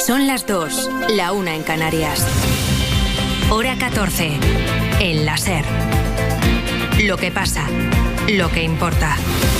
Son las 2, la 1 en Canarias. Hora 14, en la SER. Lo que pasa, lo que importa.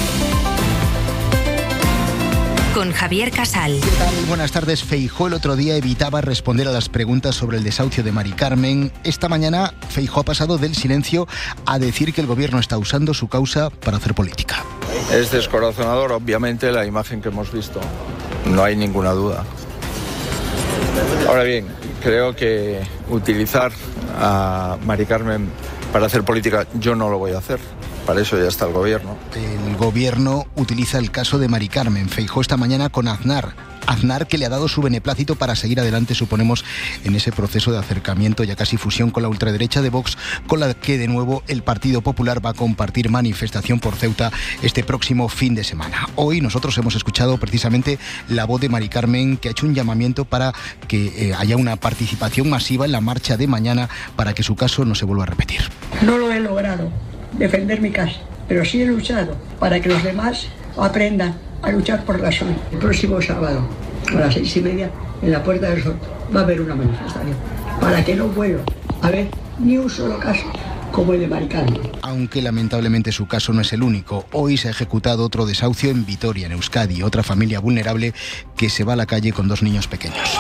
Con Javier Casal. ¿Qué tal? Buenas tardes. Feijóo el otro día evitaba responder a las preguntas sobre el desahucio de Mari Carmen. Esta mañana Feijóo ha pasado del silencio a decir que el gobierno está usando su causa para hacer política. Es descorazonador, obviamente, la imagen que hemos visto. No hay ninguna duda. Ahora bien, creo que utilizar a Mari Carmen para hacer política, yo no lo voy a hacer. Para eso ya está el gobierno. El gobierno utiliza el caso de Mari Carmen. Feijóo esta mañana con Aznar, que le ha dado su beneplácito para seguir adelante, suponemos, en ese proceso de acercamiento, ya casi fusión con la ultraderecha de Vox, con la que de nuevo el Partido Popular va a compartir manifestación por Ceuta este próximo fin de semana. Hoy nosotros hemos escuchado precisamente la voz de Mari Carmen, que ha hecho un llamamiento para que haya una participación masiva en la marcha de mañana para que su caso no se vuelva a repetir. No lo he logrado defender mi casa, pero sí he luchado para que los demás aprendan a luchar por la suya. El próximo sábado a las 6:30 en la Puerta del Sol va a haber una manifestación para que no vuelva a haber ni un solo caso como el de Mari Carmen. Aunque lamentablemente su caso no es el único. Hoy se ha ejecutado otro desahucio en Vitoria, en Euskadi, otra familia vulnerable que se va a la calle con 2 niños pequeños.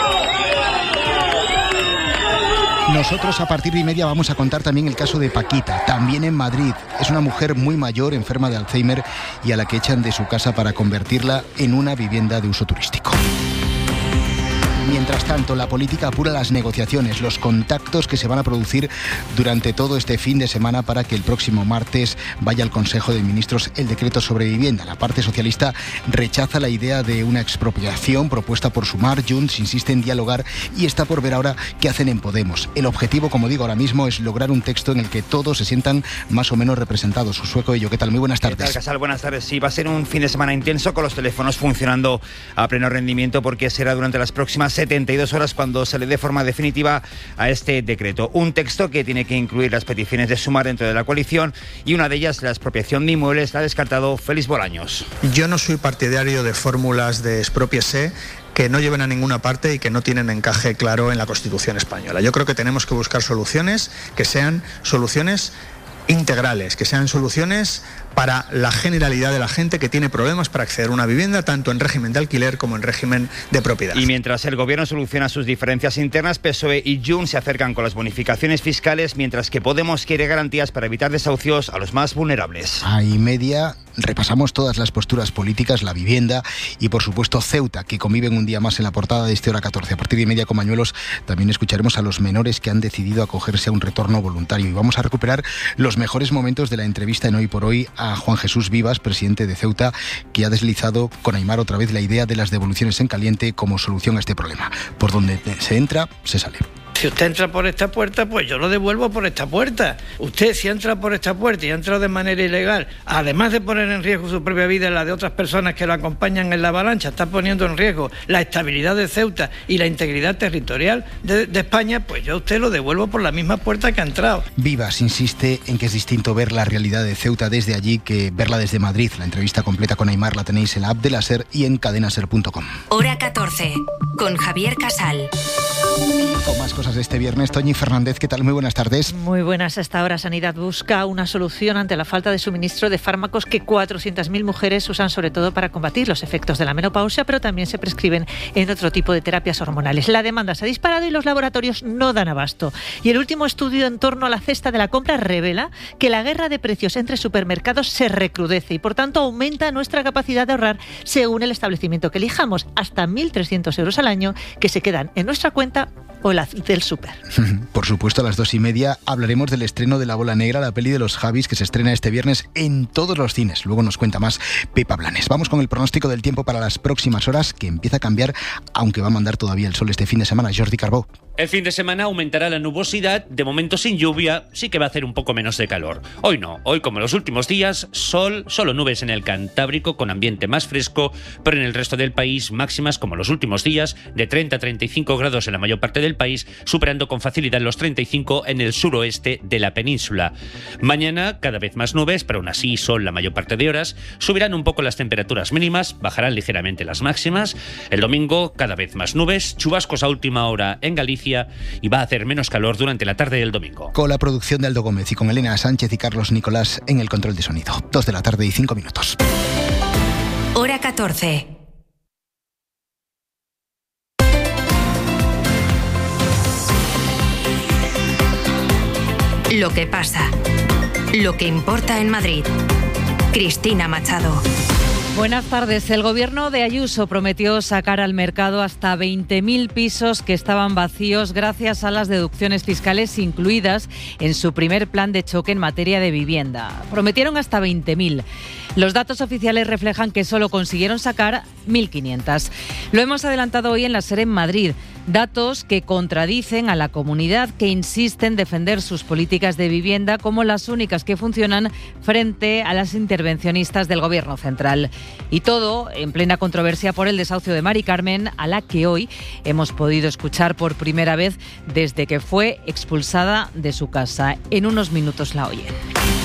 Nosotros a partir de 1:30 vamos a contar también el caso de Paquita, también en Madrid. Es una mujer muy mayor, enferma de Alzheimer, y a la que echan de su casa para convertirla en una vivienda de uso turístico. Mientras tanto, la política apura las negociaciones, los contactos que se van a producir durante todo este fin de semana para que el próximo martes vaya al Consejo de Ministros el decreto sobre vivienda. La parte socialista rechaza la idea de una expropiación propuesta por Sumar. Junts insiste en dialogar y está por ver ahora qué hacen en Podemos. El objetivo, como digo ahora mismo, es lograr un texto en el que todos se sientan más o menos representados. Sueco Ello, ¿qué tal? Muy buenas tardes. ¿Qué tal, Casal? Buenas tardes. Sí, va a ser un fin de semana intenso con los teléfonos funcionando a pleno rendimiento porque será durante las próximas 72 horas cuando se le dé forma definitiva a este decreto. Un texto que tiene que incluir las peticiones de Sumar dentro de la coalición y una de ellas, la expropiación de inmuebles, la ha descartado Félix Bolaños. Yo no soy partidario de fórmulas de expropiese que no lleven a ninguna parte y que no tienen encaje claro en la Constitución española. Yo creo que tenemos que buscar soluciones que sean soluciones integrales, que sean soluciones para la generalidad de la gente que tiene problemas para acceder a una vivienda, tanto en régimen de alquiler como en régimen de propiedad. Y mientras el gobierno soluciona sus diferencias internas, PSOE y Junts se acercan con las bonificaciones fiscales, mientras que Podemos quiere garantías para evitar desahucios a los más vulnerables. A 1:30 repasamos todas las posturas políticas, la vivienda y por supuesto Ceuta, que conviven un día más en la portada de este Hora 14. A partir de 1:30 con Mañuelos también escucharemos a los menores que han decidido acogerse a un retorno voluntario y vamos a recuperar los mejores momentos de la entrevista en Hoy por Hoy a Juan Jesús Vivas, presidente de Ceuta, que ha deslizado con Aimar otra vez la idea de las devoluciones en caliente como solución a este problema. Por donde se entra, se sale. Si usted entra por esta puerta, pues yo lo devuelvo por esta puerta. Usted, si entra por esta puerta y ha entrado de manera ilegal, además de poner en riesgo su propia vida y la de otras personas que lo acompañan en la avalancha, está poniendo en riesgo la estabilidad de Ceuta y la integridad territorial de España, pues yo a usted lo devuelvo por la misma puerta que ha entrado. Vivas insiste en que es distinto ver la realidad de Ceuta desde allí que verla desde Madrid. La entrevista completa con Aimar la tenéis en la app de la SER y en cadenaser.com. Hora 14, con Javier Casal. Con más cosas de este viernes, Toñi Fernández, ¿qué tal? Muy buenas tardes. Muy buenas. Hasta ahora Sanidad busca una solución ante la falta de suministro de fármacos que 400.000 mujeres usan sobre todo para combatir los efectos de la menopausia, pero también se prescriben en otro tipo de terapias hormonales. La demanda se ha disparado y los laboratorios no dan abasto. Y el último estudio en torno a la cesta de la compra revela que la guerra de precios entre supermercados se recrudece y por tanto aumenta nuestra capacidad de ahorrar según el establecimiento que elijamos, hasta 1.300 euros al año que se quedan en nuestra cuenta o la del súper. Por supuesto, a las 2:30 hablaremos del estreno de La Bola Negra, la peli de los Javis, que se estrena este viernes en todos los cines. Luego nos cuenta más Pepa Blanes. Vamos con el pronóstico del tiempo para las próximas horas, que empieza a cambiar, aunque va a mandar todavía el sol este fin de semana. Jordi Carbó. El fin de semana aumentará la nubosidad, de momento sin lluvia, sí que va a hacer un poco menos de calor. Hoy no, hoy como los últimos días, sol, solo nubes en el Cantábrico con ambiente más fresco, pero en el resto del país máximas como los últimos días de 30 a 35 grados en la en la mayor parte del país, superando con facilidad los 35 en el suroeste de la península. Mañana cada vez más nubes, pero aún así sol la mayor parte de horas. Subirán un poco las temperaturas mínimas, bajarán ligeramente las máximas. El domingo cada vez más nubes, chubascos a última hora en Galicia y va a hacer menos calor durante la tarde del domingo. Con la producción de Aldo Gómez y con Elena Sánchez y Carlos Nicolás en el control de sonido. 2 de la tarde y 5 minutos. Hora 14. Lo que pasa. Lo que importa en Madrid. Cristina Machado. Buenas tardes. El gobierno de Ayuso prometió sacar al mercado hasta 20.000 pisos que estaban vacíos gracias a las deducciones fiscales incluidas en su primer plan de choque en materia de vivienda. Prometieron hasta 20.000. Los datos oficiales reflejan que solo consiguieron sacar 1.500. Lo hemos adelantado hoy en la SER en Madrid. Datos que contradicen a la comunidad, que insiste en defender sus políticas de vivienda como las únicas que funcionan frente a las intervencionistas del Gobierno central. Y todo en plena controversia por el desahucio de Mari Carmen, a la que hoy hemos podido escuchar por primera vez desde que fue expulsada de su casa. En unos minutos la oyen.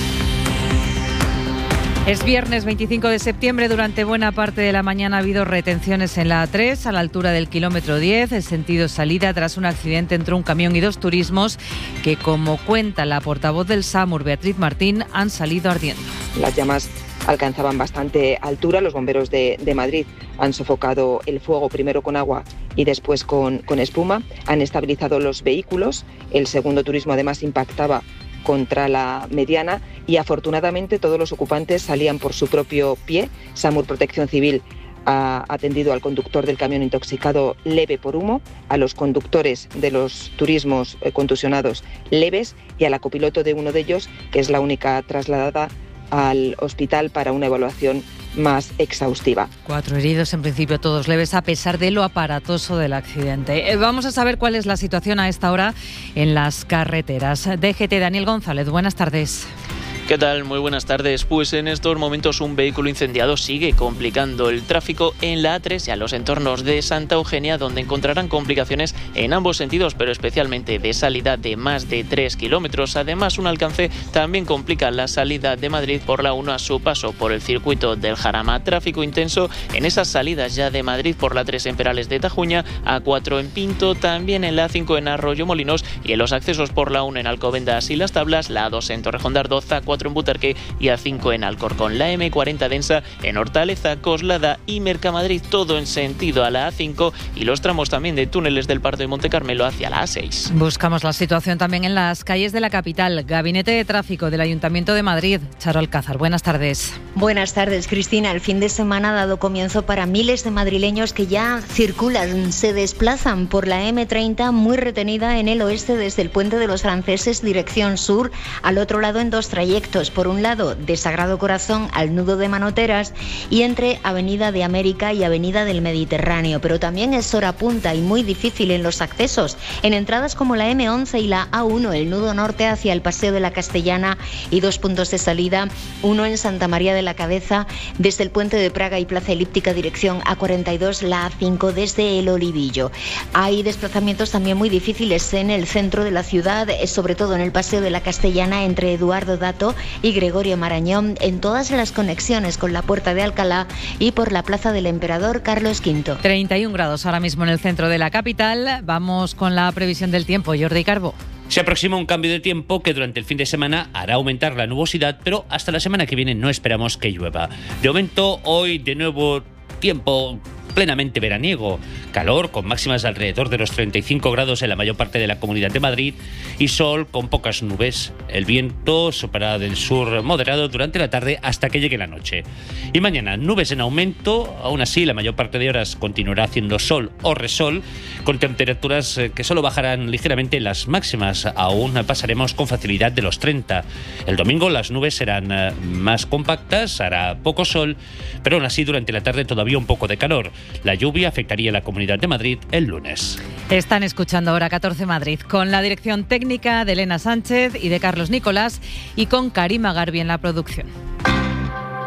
Es viernes 25 de septiembre. Durante buena parte de la mañana ha habido retenciones en la A3 a la altura del kilómetro 10, en sentido salida, tras un accidente entre un camión y 2 turismos que, como cuenta la portavoz del SAMUR, Beatriz Martín, han salido ardiendo. Las llamas alcanzaban bastante altura. Los bomberos de Madrid han sofocado el fuego primero con agua y después con espuma. Han estabilizado los vehículos. El segundo turismo además impactaba contra la mediana y afortunadamente todos los ocupantes salían por su propio pie. SAMUR Protección Civil ha atendido al conductor del camión intoxicado leve por humo, a los conductores de los turismos contusionados leves y a la copiloto de uno de ellos, que es la única trasladada al hospital para una evaluación más exhaustiva. 4 heridos, en principio todos leves, a pesar de lo aparatoso del accidente. Vamos a saber cuál es la situación a esta hora en las carreteras. DGT, Daniel González, buenas tardes. ¿Qué tal? Muy buenas tardes. Pues en estos momentos un vehículo incendiado sigue complicando el tráfico en la A3 y a los entornos de Santa Eugenia, donde encontrarán complicaciones en ambos sentidos, pero especialmente de salida de más de 3 kilómetros. Además, un alcance también complica la salida de Madrid por la 1 a su paso por el circuito del Jarama. Tráfico intenso en esas salidas ya de Madrid por la 3 en Perales de Tajuña, A4 en Pinto, también en la A5 en Arroyomolinos y en los accesos por la 1 en Alcobendas y Las Tablas, la A2 en Torrejón de Ardoz, A4 en Butarque y A5 en Alcorcón, la M40 densa en Hortaleza, Coslada y Mercamadrid, todo en sentido a la A5 y los tramos también de túneles del Pardo y Monte Carmelo hacia la A6. Buscamos la situación también en las calles de la capital. Gabinete de Tráfico del Ayuntamiento de Madrid. Charo Alcázar, buenas tardes. Buenas tardes, Cristina. El fin de semana ha dado comienzo para miles de madrileños que ya circulan, se desplazan por la M30 muy retenida en el oeste desde el Puente de los Franceses dirección sur, al otro lado en 2 trayectos. Por un lado, de Sagrado Corazón al nudo de Manoteras y entre Avenida de América y Avenida del Mediterráneo. Pero también es hora punta y muy difícil en los accesos. En entradas como la M11 y la A1, el nudo norte hacia el Paseo de la Castellana y 2 puntos de salida, uno en Santa María de la Cabeza desde el Puente de Praga y Plaza Elíptica dirección A42, la A5 desde el Olivillo. Hay desplazamientos también muy difíciles en el centro de la ciudad, sobre todo en el Paseo de la Castellana entre Eduardo Dato y Gregorio Marañón, en todas las conexiones con la Puerta de Alcalá y por la Plaza del Emperador Carlos V. 31 grados ahora mismo en el centro de la capital. Vamos con la previsión del tiempo. Jordi Carbo. Se aproxima un cambio de tiempo que durante el fin de semana hará aumentar la nubosidad, pero hasta la semana que viene no esperamos que llueva. De momento, hoy de nuevo tiempo plenamente veraniego, calor con máximas alrededor de los 35 grados en la mayor parte de la Comunidad de Madrid y sol con pocas nubes. El viento soplará del sur moderado durante la tarde hasta que llegue la noche. Y mañana nubes en aumento, aún así la mayor parte de horas continuará haciendo sol o resol, con temperaturas que solo bajarán ligeramente las máximas, aún pasaremos con facilidad de los 30. El domingo las nubes serán más compactas, hará poco sol, pero aún así durante la tarde todavía un poco de calor. La lluvia afectaría a la Comunidad de Madrid el lunes. Están escuchando Hora 14 Madrid, con la dirección técnica de Elena Sánchez y de Carlos Nicolás y con Karima Garbi en la producción.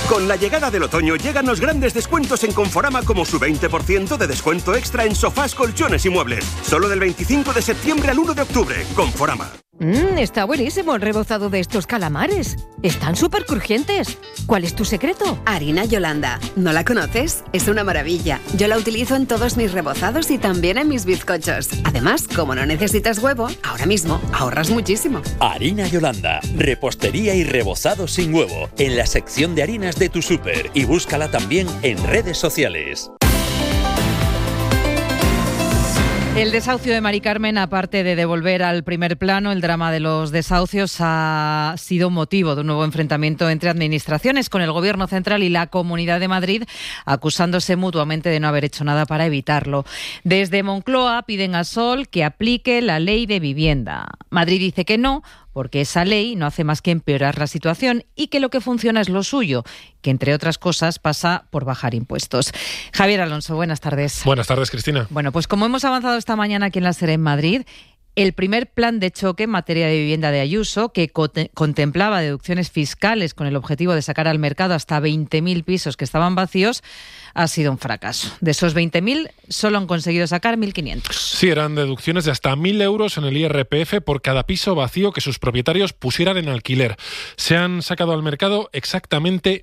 Con la llegada del otoño llegan los grandes descuentos en Conforama, como su 20% de descuento extra en sofás, colchones y muebles. Solo del 25 de septiembre al 1 de octubre. Conforama. Está buenísimo el rebozado de estos calamares. Están súper crujientes. ¿Cuál es tu secreto? Harina Yolanda. ¿No la conoces? Es una maravilla. Yo la utilizo en todos mis rebozados y también en mis bizcochos. Además, como no necesitas huevo, ahora mismo ahorras muchísimo. Harina Yolanda. Repostería y rebozado sin huevo. En la sección de harinas de tu súper. Y búscala también en redes sociales. El desahucio de Mari Carmen, aparte de devolver al primer plano el drama de los desahucios, ha sido motivo de un nuevo enfrentamiento entre administraciones, con el Gobierno central y la Comunidad de Madrid acusándose mutuamente de no haber hecho nada para evitarlo. Desde Moncloa piden a Sol que aplique la ley de vivienda. Madrid dice que no, porque esa ley no hace más que empeorar la situación y que lo que funciona es lo suyo, que entre otras cosas pasa por bajar impuestos. Javier Alonso, buenas tardes. Buenas tardes, Cristina. Bueno, pues como hemos avanzado esta mañana aquí en la SER en Madrid, el primer plan de choque en materia de vivienda de Ayuso, que contemplaba deducciones fiscales con el objetivo de sacar al mercado hasta 20.000 pisos que estaban vacíos, ha sido un fracaso. De esos 20.000, solo han conseguido sacar 1.500. Sí, eran deducciones de hasta 1.000 euros en el IRPF por cada piso vacío que sus propietarios pusieran en alquiler. Se han sacado al mercado exactamente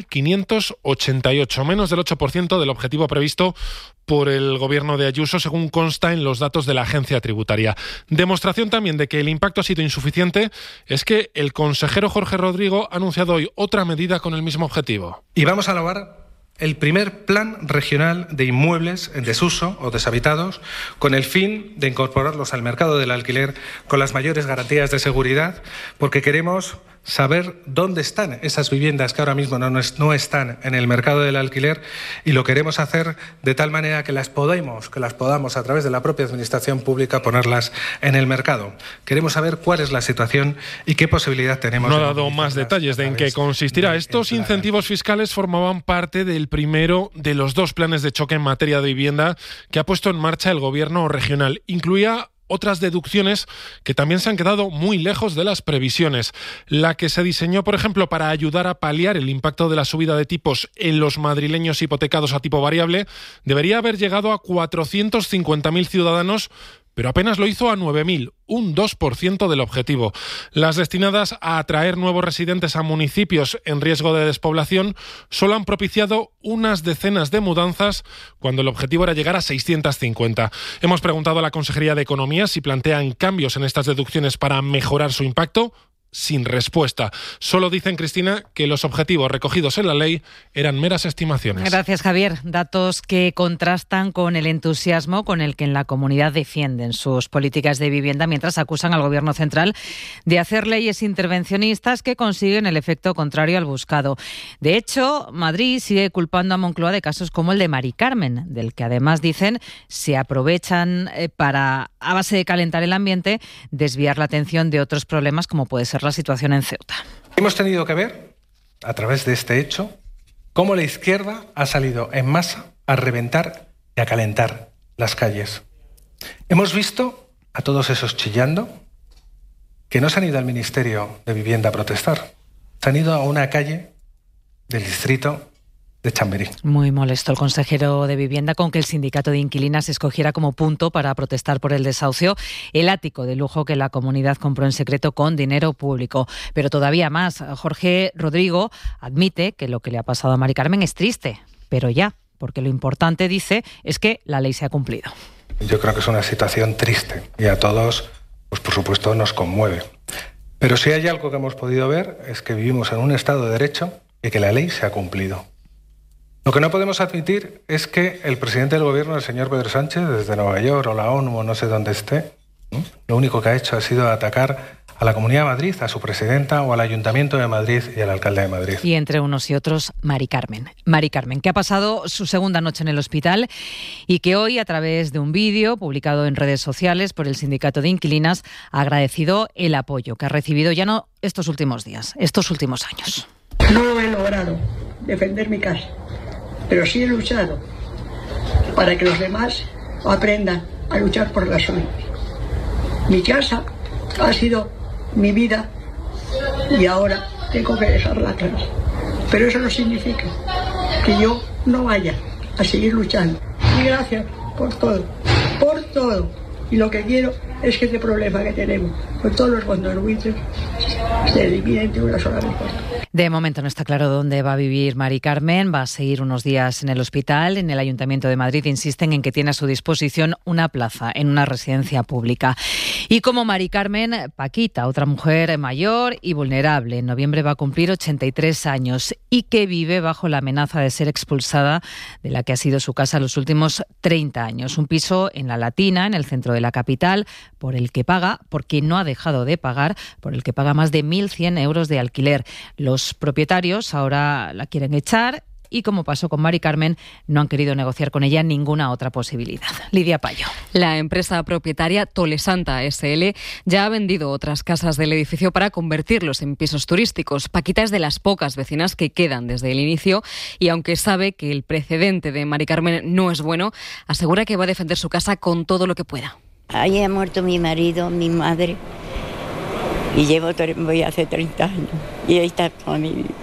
1.588, menos del 8% del objetivo previsto por el gobierno de Ayuso, según consta en los datos de la agencia tributaria. Demostración también de que el impacto ha sido insuficiente es que el consejero Jorge Rodrigo ha anunciado hoy otra medida con el mismo objetivo. Y vamos a elaborar el primer plan regional de inmuebles en desuso o deshabitados, con el fin de incorporarlos al mercado del alquiler con las mayores garantías de seguridad, porque queremos saber dónde están esas viviendas que ahora mismo no están en el mercado del alquiler, y lo queremos hacer de tal manera que las podamos a través de la propia administración pública ponerlas en el mercado. Queremos saber cuál es la situación y qué posibilidad tenemos. No ha dado más detalles de en qué consistirá. Estos incentivos fiscales formaban parte del primero de los dos planes de choque en materia de vivienda que ha puesto en marcha el gobierno regional. Incluía otras deducciones que también se han quedado muy lejos de las previsiones. La que se diseñó, por ejemplo, para ayudar a paliar el impacto de la subida de tipos en los madrileños hipotecados a tipo variable, debería haber llegado a 450.000 ciudadanos, pero apenas lo hizo a 9.000, un 2% del objetivo. Las destinadas a atraer nuevos residentes a municipios en riesgo de despoblación solo han propiciado unas decenas de mudanzas, cuando el objetivo era llegar a 650. Hemos preguntado a la Consejería de Economía si plantean cambios en estas deducciones para mejorar su impacto. Sin respuesta. Solo dicen, Cristina, que los objetivos recogidos en la ley eran meras estimaciones. Gracias, Javier. Datos que contrastan con el entusiasmo con el que en la comunidad defienden sus políticas de vivienda, mientras acusan al Gobierno central de hacer leyes intervencionistas que consiguen el efecto contrario al buscado. De hecho, Madrid sigue culpando a Moncloa de casos como el de Mari Carmen, del que además dicen se aprovechan para, a base de calentar el ambiente, desviar la atención de otros problemas como puede ser la situación en Ceuta. Hemos tenido que ver, a través de este hecho, cómo la izquierda ha salido en masa a reventar y a calentar las calles. Hemos visto a todos esos chillando que no se han ido al Ministerio de Vivienda a protestar, se han ido a una calle del distrito de Chamberí. Muy molesto el consejero de Vivienda con que el sindicato de inquilinas escogiera como punto para protestar por el desahucio el ático de lujo que la comunidad compró en secreto con dinero público. Pero todavía más, Jorge Rodrigo admite que lo que le ha pasado a Mari Carmen es triste, pero ya, porque lo importante, dice, es que la ley se ha cumplido. Yo creo que es una situación triste y a todos, pues por supuesto, nos conmueve. Pero si hay algo que hemos podido ver es que vivimos en un Estado de Derecho y que la ley se ha cumplido. Lo que no podemos admitir es que el presidente del gobierno, el señor Pedro Sánchez, desde Nueva York o la ONU o no sé dónde esté, lo único que ha hecho ha sido atacar a la Comunidad de Madrid, a su presidenta o al Ayuntamiento de Madrid y al alcalde de Madrid. Y entre unos y otros, Mari Carmen. Mari Carmen, que ha pasado su segunda noche en el hospital y que hoy, a través de un vídeo publicado en redes sociales por el sindicato de inquilinas, ha agradecido el apoyo que ha recibido ya no estos últimos días, estos últimos años. No lo he logrado, defender mi casa, pero sí he luchado para que los demás aprendan a luchar por la suya. Mi casa ha sido mi vida y ahora tengo que dejarla atrás. Pero eso no significa que yo no vaya a seguir luchando. Y gracias por todo, por todo. Y lo que quiero es que este problema que tenemos con todos los fondos buitres se elimine de una sola vez. De momento no está claro dónde va a vivir Mari Carmen. Va a seguir unos días en el hospital. En el Ayuntamiento de Madrid insisten en que tiene a su disposición una plaza en una residencia pública. Y como Mari Carmen, Paquita, otra mujer mayor y vulnerable. En noviembre va a cumplir 83 años y que vive bajo la amenaza de ser expulsada de la que ha sido su casa los últimos 30 años. Un piso en La Latina, en el centro de la capital, porque no ha dejado de pagar, por el que paga más de 1.100 euros de alquiler. Los propietarios ahora la quieren echar y, como pasó con Mari Carmen, no han querido negociar con ella ninguna otra posibilidad. Lidia Payo. La empresa propietaria Tolesanta SL ya ha vendido otras casas del edificio para convertirlos en pisos turísticos. Paquita es de las pocas vecinas que quedan desde el inicio y, aunque sabe que el precedente de Mari Carmen no es bueno, asegura que va a defender su casa con todo lo que pueda. Ahí ha muerto mi marido, mi madre, y voy hace 30 años, y ahí está toda mi vida.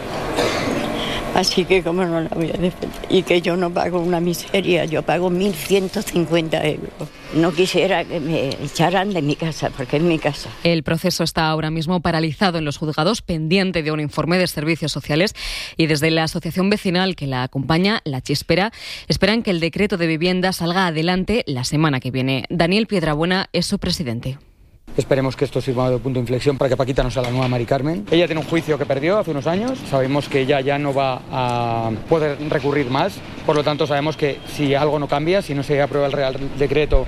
Así que cómo no la voy a defender. Y que yo no pago una miseria, yo pago 1.150 euros. No quisiera que me echaran de mi casa, porque es mi casa. El proceso está ahora mismo paralizado en los juzgados, pendiente de un informe de servicios sociales, y desde la asociación vecinal que la acompaña, La Chispera, esperan que el decreto de vivienda salga adelante la semana que viene. Daniel Piedrabuena es su presidente. Esperemos que esto sirva de punto de inflexión para que Paquita no sea la nueva Mari Carmen. Ella tiene un juicio que perdió hace unos años. Sabemos que ella ya no va a poder recurrir más. Por lo tanto, sabemos que si algo no cambia, si no se aprueba el Real Decreto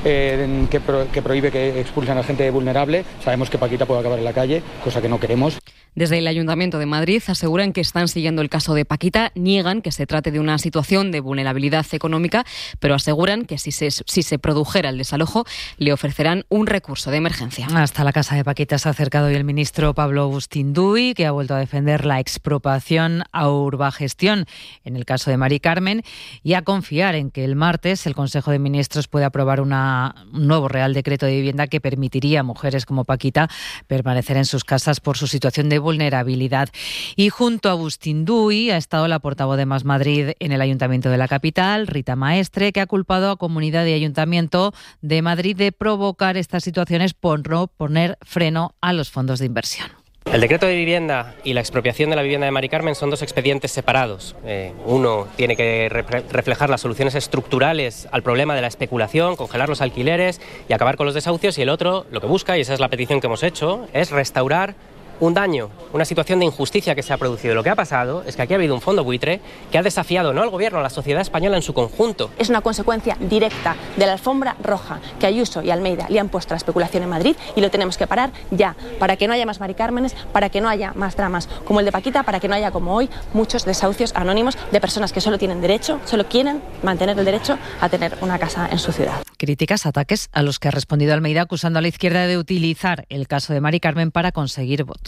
que prohíbe que expulsen a gente vulnerable, sabemos que Paquita puede acabar en la calle, cosa que no queremos. Desde el Ayuntamiento de Madrid aseguran que están siguiendo el caso de Paquita, niegan que se trate de una situación de vulnerabilidad económica, pero aseguran que si se produjera el desalojo, le ofrecerán un recurso de emergencia. Hasta la casa de Paquita se ha acercado hoy el ministro Pablo Bustinduy, que ha vuelto a defender la expropiación a Urbagestión en el caso de Mari Carmen y a confiar en que el martes el Consejo de Ministros pueda aprobar un nuevo Real Decreto de Vivienda que permitiría a mujeres como Paquita permanecer en sus casas por su situación de vulnerabilidad. Y junto a Bustinduy ha estado la portavoz de Más Madrid en el Ayuntamiento de la capital, Rita Maestre, que ha culpado a Comunidad y Ayuntamiento de Madrid de provocar estas situaciones por no poner freno a los fondos de inversión. El decreto de vivienda y la expropiación de la vivienda de Mari Carmen son dos expedientes separados. Uno tiene que reflejar las soluciones estructurales al problema de la especulación, congelar los alquileres y acabar con los desahucios, y el otro lo que busca, y esa es la petición que hemos hecho, es restaurar un daño, una situación de injusticia que se ha producido. Lo que ha pasado es que aquí ha habido un fondo buitre que ha desafiado no al gobierno, a la sociedad española en su conjunto. Es una consecuencia directa de la alfombra roja que Ayuso y Almeida le han puesto a la especulación en Madrid, y lo tenemos que parar ya, para que no haya más Mari Cármenes, para que no haya más dramas como el de Paquita, para que no haya, como hoy, muchos desahucios anónimos de personas que solo quieren mantener el derecho a tener una casa en su ciudad. Críticas, ataques a los que ha respondido Almeida, acusando a la izquierda de utilizar el caso de Mari Carmen para conseguir votos.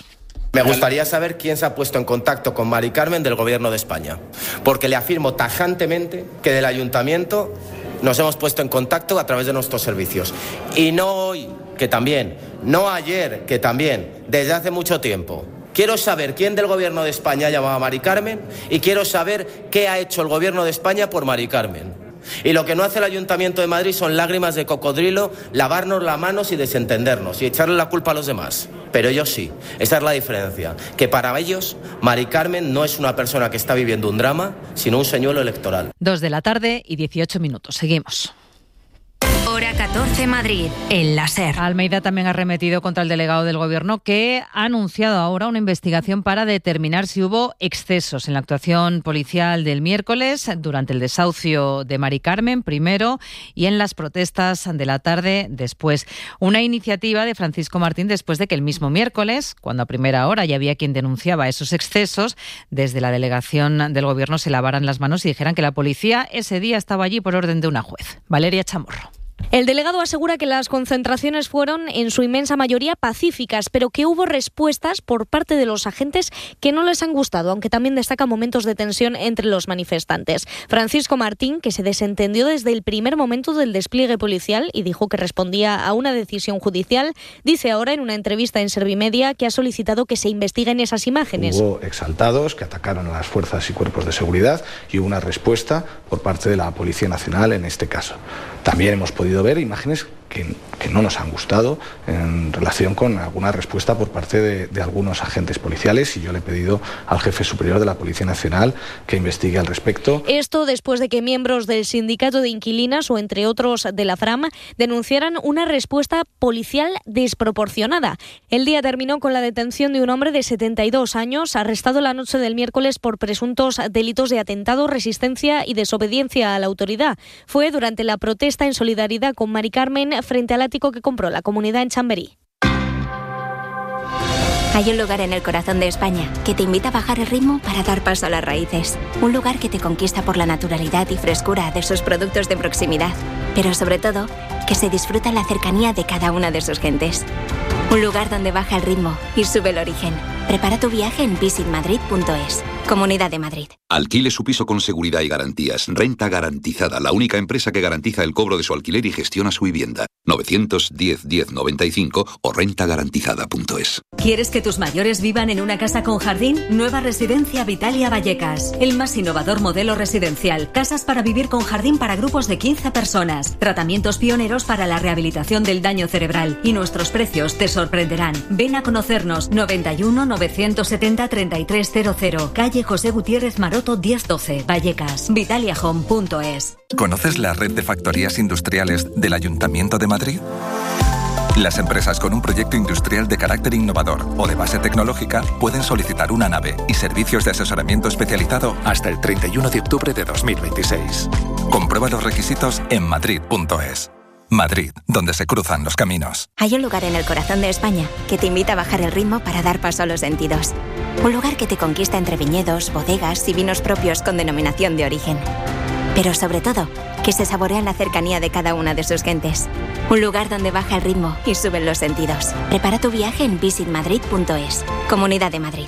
Me gustaría saber quién se ha puesto en contacto con Mari Carmen del Gobierno de España, porque le afirmo tajantemente que del Ayuntamiento nos hemos puesto en contacto a través de nuestros servicios. Y no hoy, que también, no ayer, que también, desde hace mucho tiempo. Quiero saber quién del Gobierno de España ha llamado a Mari Carmen y quiero saber qué ha hecho el Gobierno de España por Mari Carmen. Y lo que no hace el Ayuntamiento de Madrid son lágrimas de cocodrilo, lavarnos las manos y desentendernos y echarle la culpa a los demás. Pero ellos sí, esa es la diferencia, que para ellos Mari Carmen no es una persona que está viviendo un drama, sino un señuelo electoral. 2:18 p.m. Seguimos. Hora 14 Madrid, en la SER. Almeida también ha arremetido contra el delegado del Gobierno, que ha anunciado ahora una investigación para determinar si hubo excesos en la actuación policial del miércoles, durante el desahucio de Mari Carmen primero y en las protestas de la tarde después. Una iniciativa de Francisco Martín después de que el mismo miércoles, cuando a primera hora ya había quien denunciaba esos excesos, desde la delegación del Gobierno se lavaran las manos y dijeran que la policía ese día estaba allí por orden de una juez. Valeria Chamorro. El delegado asegura que las concentraciones fueron en su inmensa mayoría pacíficas, pero que hubo respuestas por parte de los agentes que no les han gustado, aunque también destaca momentos de tensión entre los manifestantes. Francisco Martín, que se desentendió desde el primer momento del despliegue policial y dijo que respondía a una decisión judicial, dice ahora en una entrevista en Servimedia que ha solicitado que se investiguen esas imágenes. Hubo exaltados que atacaron a las fuerzas y cuerpos de seguridad y hubo una respuesta por parte de la Policía Nacional en este caso. También hemos podido ver imágenes que no nos han gustado en relación con alguna respuesta por parte de algunos agentes policiales, y yo le he pedido al jefe superior de la Policía Nacional que investigue al respecto. Esto después de que miembros del sindicato de inquilinas o entre otros de la FRAM denunciaran una respuesta policial desproporcionada. El día terminó con la detención de un hombre de 72 años arrestado la noche del miércoles por presuntos delitos de atentado, resistencia y desobediencia a la autoridad. Fue durante la protesta en solidaridad con Mari Carmen frente al ático que compró la comunidad en Chamberí. Hay un lugar en el corazón de España que te invita a bajar el ritmo para dar paso a las raíces. Un lugar que te conquista por la naturalidad y frescura de sus productos de proximidad, pero sobre todo, que se disfruta la cercanía de cada una de sus gentes. Un lugar donde baja el ritmo y sube el origen. Prepara tu viaje en visitmadrid.es. Comunidad de Madrid. Alquile su piso con seguridad y garantías. Renta Garantizada, la única empresa que garantiza el cobro de su alquiler y gestiona su vivienda. 910 1095 o rentagarantizada.es. ¿Quieres que tus mayores vivan en una casa con jardín? Nueva Residencia Vitalia Vallecas. El más innovador modelo residencial. Casas para vivir con jardín para grupos de 15 personas. Tratamientos pioneros para la rehabilitación del daño cerebral. Y nuestros precios te sorprenderán. Ven a conocernos. 91 970 3300. Calle José Gutiérrez Maroto 1012. Vallecas. Vitaliahome.es. ¿Conoces la red de factorías industriales del Ayuntamiento de Madrid? Las empresas con un proyecto industrial de carácter innovador o de base tecnológica pueden solicitar una nave y servicios de asesoramiento especializado hasta el 31 de octubre de 2026. Comprueba los requisitos en madrid.es. Madrid, donde se cruzan los caminos. Hay un lugar en el corazón de España que te invita a bajar el ritmo para dar paso a los sentidos. Un lugar que te conquista entre viñedos, bodegas y vinos propios con denominación de origen. Pero sobre todo, que se saborea en la cercanía de cada una de sus gentes. Un lugar donde baja el ritmo y suben los sentidos. Prepara tu viaje en visitmadrid.es. Comunidad de Madrid.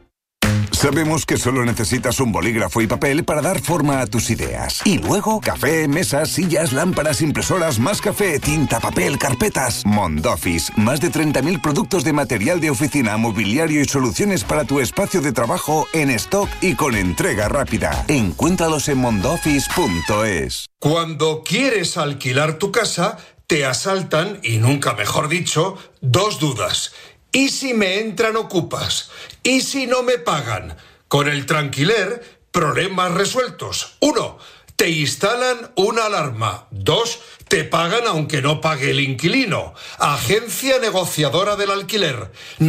Sabemos que solo necesitas un bolígrafo y papel para dar forma a tus ideas. Y luego, café, mesas, sillas, lámparas, impresoras, más café, tinta, papel, carpetas. Mondoffice, más de 30.000 productos de material de oficina, mobiliario y soluciones para tu espacio de trabajo en stock y con entrega rápida. Encuéntralos en mondoffice.es. Cuando quieres alquilar tu casa, te asaltan, y nunca mejor dicho, dos dudas. ¿Y si me entran ocupas? ¿Y si no me pagan? Con el Tranquiler, problemas resueltos. 1. Te instalan una alarma. 2. Te pagan aunque no pague el inquilino. Agencia negociadora del alquiler.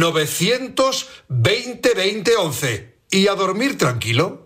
920 20 11. ¿Y a dormir tranquilo?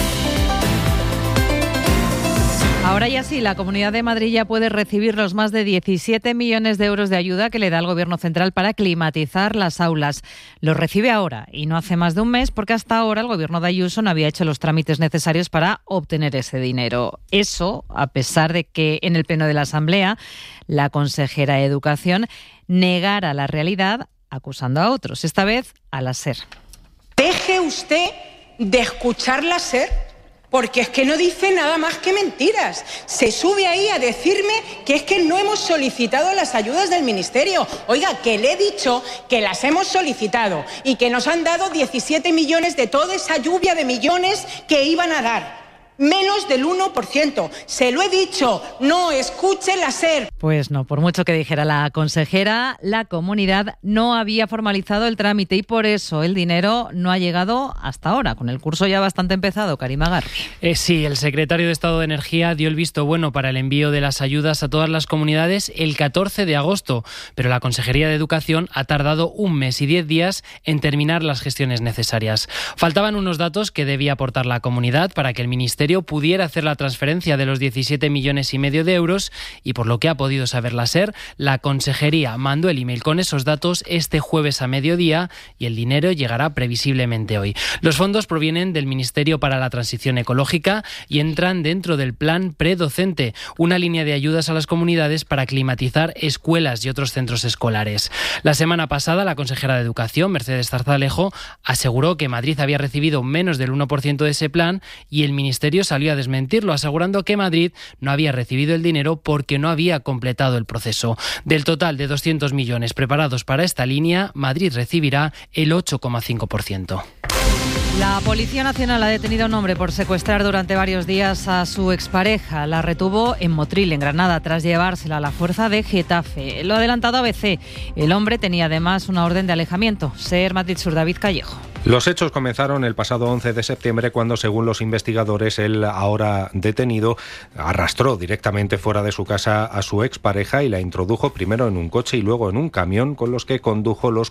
Ahora ya sí, la Comunidad de Madrid ya puede recibir los más de 17 millones de euros de ayuda que le da el Gobierno central para climatizar las aulas. Los recibe ahora y no hace más de un mes porque hasta ahora el Gobierno de Ayuso no había hecho los trámites necesarios para obtener ese dinero. Eso, a pesar de que en el Pleno de la Asamblea la consejera de Educación negara la realidad acusando a otros, esta vez a la SER. Deje usted de escuchar la SER. Porque es que no dice nada más que mentiras. Se sube ahí a decirme que es que no hemos solicitado las ayudas del Ministerio. Oiga, que le he dicho que las hemos solicitado y que nos han dado 17 millones de toda esa lluvia de millones que iban a dar. Menos del 1%. Se lo he dicho, no escuche la SER. Pues no, por mucho que dijera la consejera, la comunidad no había formalizado el trámite y por eso el dinero no ha llegado hasta ahora, con el curso ya bastante empezado. Karima Garbi. Sí, el secretario de Estado de Energía dio el visto bueno para el envío de las ayudas a todas las comunidades el 14 de agosto, pero la Consejería de Educación ha tardado 1 mes y 10 días en terminar las gestiones necesarias. Faltaban unos datos que debía aportar la comunidad para que el Ministerio Ministerio pudiera hacer la transferencia de los 17,5 millones de euros y, por lo que ha podido saber la SER, la Consejería mandó el email con esos datos este jueves a mediodía y el dinero llegará previsiblemente hoy. Los fondos provienen del Ministerio para la Transición Ecológica y entran dentro del Plan Predocente, una línea de ayudas a las comunidades para climatizar escuelas y otros centros escolares. La semana pasada, la consejera de Educación, Mercedes Zarzalejo, aseguró que Madrid había recibido menos del 1% de ese plan y el Ministerio salió a desmentirlo, asegurando que Madrid no había recibido el dinero porque no había completado el proceso. Del total de 200 millones preparados para esta línea, Madrid recibirá el 8,5%. La Policía Nacional ha detenido a un hombre por secuestrar durante varios días a su expareja. La retuvo en Motril, en Granada, tras llevársela a la fuerza de Getafe. Lo ha adelantado ABC. El hombre tenía además una orden de alejamiento. Ser Madrid Sur, David Callejo. Los hechos comenzaron el pasado 11 de septiembre cuando, según los investigadores, el ahora detenido arrastró directamente fuera de su casa a su expareja y la introdujo primero en un coche y luego en un camión con los que condujo los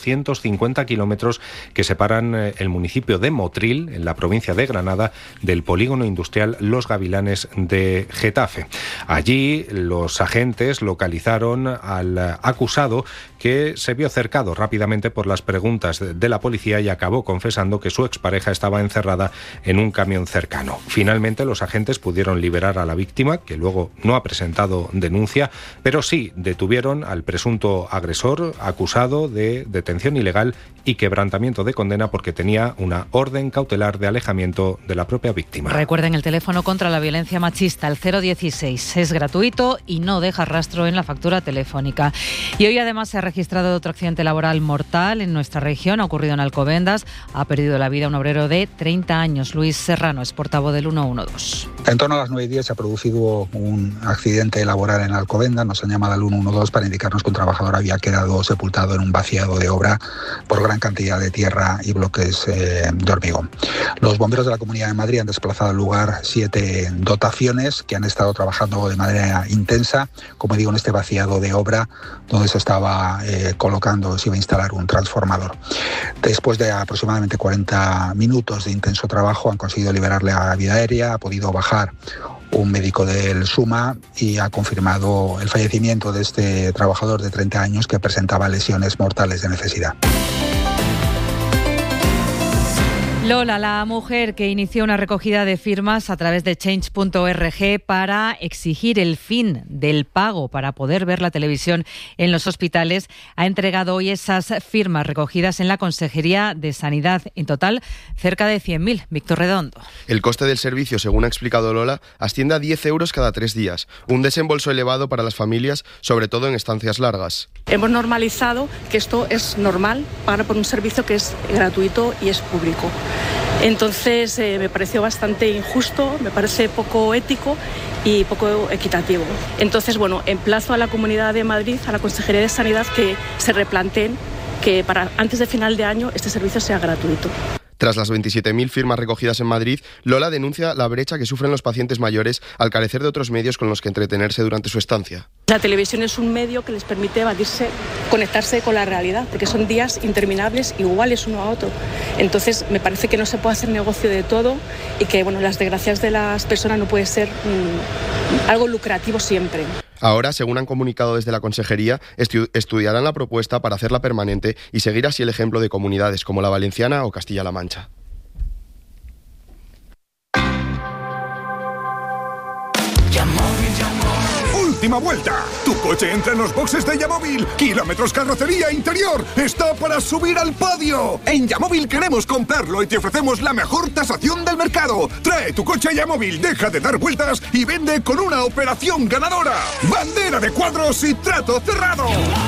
450 kilómetros que separan el municipio de Motril, en la provincia de Granada, del polígono industrial Los Gavilanes de Getafe. Allí los agentes localizaron al acusado, que se vio cercado rápidamente por las preguntas de la policía y acabó confesando que su expareja estaba encerrada en un camión cercano. Finalmente, los agentes pudieron liberar a la víctima, que luego no ha presentado denuncia, pero sí detuvieron al presunto agresor, acusado de detención ilegal y quebrantamiento de condena porque tenía una orden cautelar de alejamiento de la propia víctima. Recuerden el teléfono contra la violencia machista, el 016. Es gratuito y no deja rastro en la factura telefónica. Y hoy además se ha registrado otro accidente laboral mortal en nuestra región. Ha ocurrido en Alcobendas. Ha perdido la vida un obrero de 30 años. Luis Serrano es portavoz del 112. En torno a las 9:10 se ha producido un accidente laboral en Alcobendas. Nos han llamado al 112 para indicarnos que un trabajador había quedado sepultado en un vaciado de obra por gran cantidad de tierra y bloques de hormigón. Los bomberos de la Comunidad de Madrid han desplazado al lugar 7 dotaciones que han estado trabajando de manera intensa, como digo, en este vaciado de obra donde se estaba colocando, se iba a instalar un transformador. Después de aproximadamente 40 minutos de intenso trabajo han conseguido liberarle a vida aérea, ha podido bajar un médico del SUMA y ha confirmado el fallecimiento de este trabajador de 30 años que presentaba lesiones mortales de necesidad. Lola, la mujer que inició una recogida de firmas a través de Change.org para exigir el fin del pago para poder ver la televisión en los hospitales, ha entregado hoy esas firmas recogidas en la Consejería de Sanidad. En total, cerca de 100.000. Víctor Redondo. El coste del servicio, según ha explicado Lola, asciende a 10 euros cada 3 días. Un desembolso elevado para las familias, sobre todo en estancias largas. Hemos normalizado que esto es normal, pagar por un servicio que es gratuito y es público. Entonces me pareció bastante injusto, me parece poco ético y poco equitativo. Entonces, emplazo a la Comunidad de Madrid, a la Consejería de Sanidad, que se replanteen que para antes de final de año este servicio sea gratuito. Tras las 27.000 firmas recogidas en Madrid, Lola denuncia la brecha que sufren los pacientes mayores al carecer de otros medios con los que entretenerse durante su estancia. La televisión es un medio que les permite evadirse, conectarse con la realidad, porque son días interminables, iguales uno a otro. Entonces, me parece que no se puede hacer negocio de todo y que las desgracias de las personas no puede ser algo lucrativo siempre. Ahora, según han comunicado desde la Consejería, estudiarán la propuesta para hacerla permanente y seguir así el ejemplo de comunidades como la valenciana o Castilla-La Mancha. ¡Última vuelta! Tu coche entra en los boxes de Yamóvil. Kilómetros, carrocería, interior. ¡Está para subir al podio! En Yamóvil queremos comprarlo y te ofrecemos la mejor tasación del mercado. Trae tu coche a Yamóvil, deja de dar vueltas y vende con una operación ganadora. Bandera de cuadros y trato cerrado.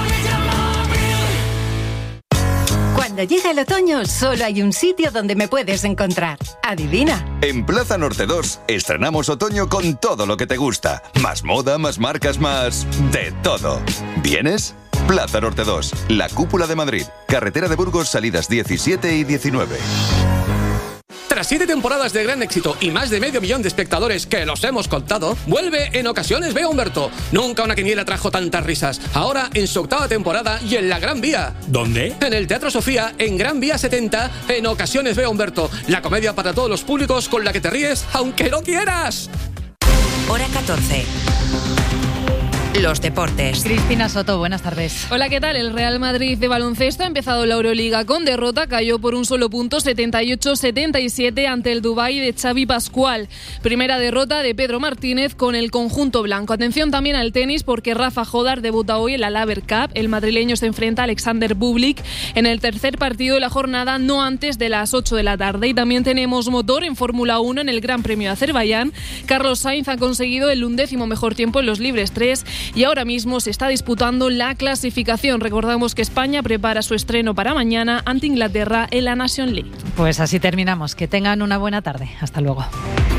Cuando llega el otoño, solo hay un sitio donde me puedes encontrar. ¿Adivina? En Plaza Norte 2 estrenamos otoño con todo lo que te gusta. Más moda, más marcas, más... de todo. ¿Vienes? Plaza Norte 2, la cúpula de Madrid. Carretera de Burgos, salidas 17 y 19. Tras 7 temporadas de gran éxito y más de 500 000 de espectadores que los hemos contado, vuelve En Ocasiones Veo a Humberto. Nunca una quiniela trajo tantas risas. Ahora en su 8ª temporada y en la Gran Vía. ¿Dónde? En el Teatro Sofía, en Gran Vía 70, En Ocasiones Veo a Humberto. La comedia para todos los públicos con la que te ríes aunque no quieras. Hora 14. Los deportes. Cristina Soto, buenas tardes. Hola, ¿qué tal? El Real Madrid de baloncesto ha empezado la Euroliga con derrota, cayó por un solo punto, 78-77 ante el Dubái de Xavi Pascual. Primera derrota de Pedro Martínez con el conjunto blanco. Atención también al tenis porque Rafa Jodar debuta hoy en la Laver Cup. El madrileño se enfrenta a Alexander Bublik en el tercer partido de la jornada, no antes de las 8 de la tarde. Y también tenemos motor en Fórmula 1 en el Gran Premio de Azerbaiyán. Carlos Sainz ha conseguido el 11º mejor tiempo en los libres 3 y ahora mismo se está disputando la clasificación. Recordamos que España prepara su estreno para mañana ante Inglaterra en la Nation League. Pues así terminamos. Que tengan una buena tarde. Hasta luego.